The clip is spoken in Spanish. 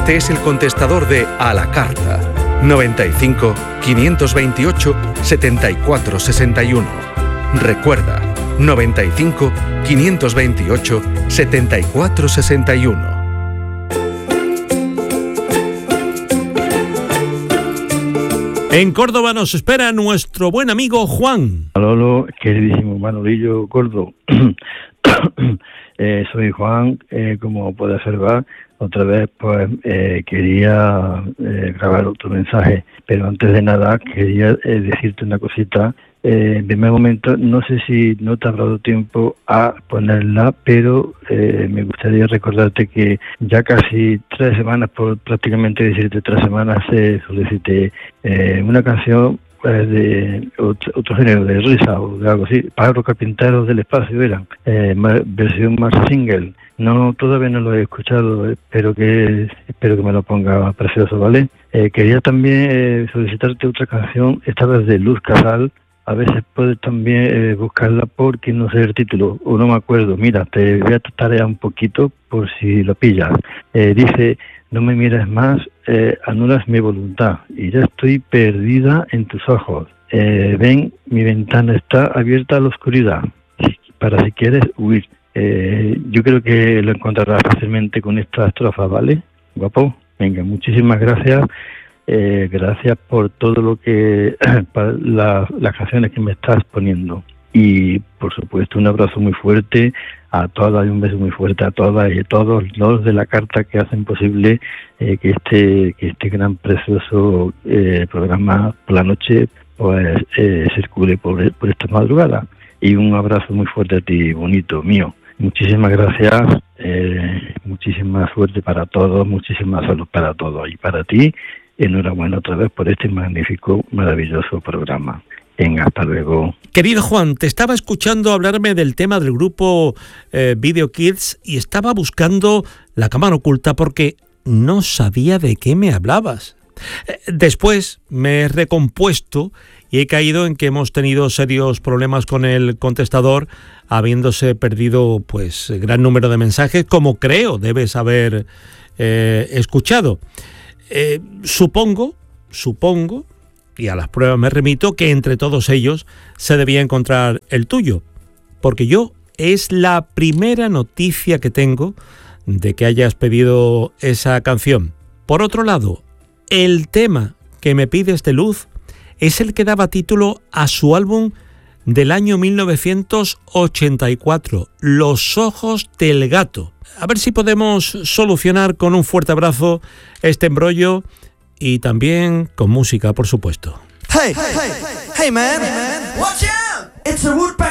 Este es el contestador de A la Carta. 95 528 74 61. Recuerda, 95 528 74 61. En Córdoba nos espera nuestro buen amigo Juan. Lolo, queridísimo Manolillo Gordo. Soy Juan, como puede observar, otra vez pues quería grabar otro mensaje, pero antes de nada quería decirte una cosita. En primer momento, no sé si no te habrá dado tiempo a ponerla, pero me gustaría recordarte que ya casi 3 semanas, por prácticamente decirte 3 semanas, solicité una canción de otro género, de risa o de algo así. Pájaros carpinteros del espacio eran, versión más single. No, todavía no lo he escuchado, espero que me lo ponga precioso, ¿vale? Quería también solicitarte otra canción, esta vez de Luz Casal. A veces puedes también buscarla porque no sé el título, o no me acuerdo. Mira, te voy a tararear un poquito por si lo pillas. Dice: no me mires más, anulas mi voluntad y ya estoy perdida en tus ojos. Ven, mi ventana está abierta a la oscuridad, para si quieres huir. Yo creo que lo encontrarás fácilmente con esta estrofa, ¿vale? Guapo, venga, muchísimas gracias. Gracias por todo lo que para las canciones que me estás poniendo, y por supuesto un abrazo muy fuerte a todas y un beso muy fuerte a todas y a todos los de la carta que hacen posible que este gran precioso programa por la noche pues circule por esta madrugada. Y un abrazo muy fuerte a ti, bonito mío. Muchísimas gracias, muchísima suerte para todos, muchísima salud para todos, y para ti enhorabuena otra vez por este magnífico, maravilloso programa. Venga, hasta luego. Querido Juan, te estaba escuchando hablarme del tema del grupo Video Kids y estaba buscando la cámara oculta porque no sabía de qué me hablabas. Después me he recompuesto y he caído en que hemos tenido serios problemas con el contestador, habiéndose perdido pues gran número de mensajes, como creo debes haber escuchado. Supongo, y a las pruebas me remito, que entre todos ellos se debía encontrar el tuyo, porque yo es la primera noticia que tengo de que hayas pedido esa canción. Por otro lado, el tema que me pides de Luz es el que daba título a su álbum del año 1984, Los ojos del gato. A ver si podemos solucionar con un fuerte abrazo este embrollo y también con música, por supuesto. Hey man, watch out! It's a woodpecker.